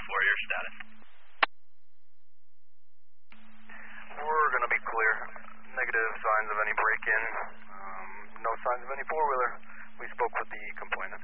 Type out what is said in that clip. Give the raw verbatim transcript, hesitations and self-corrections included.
four, your status. We're going to be clear. Negative signs of any break-in. Um, no signs of any four-wheeler. We spoke with the complainant.